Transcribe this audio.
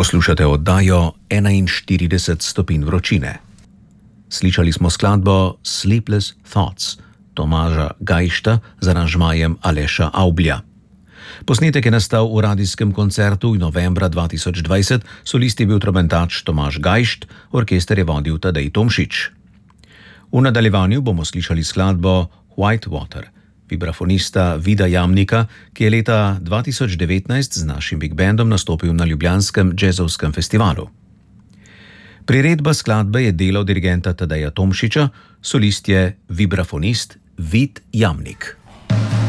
Poslušate oddajo 41 stopinj vročine. Slišali smo skladbo Sleepless Thoughts Tomaža Gajšta z aranžmajem Aleša Avblja. Posnetek je nastal v radijskem koncertu novembra 2020, solist je bil trobentač Tomaž Gajšt, orkester je vodil Tadej Tomšič. V nadaljevanju bomo slišali skladbo White Water vibrafonista Vida Jamnika, ki je leta 2019 z našim big bandom nastopil na ljubljanskem džezovskem festivalu. Priredba skladbe je delo dirigenta Tadeja Tomšiča, solist je vibrafonist Vid Jamnik.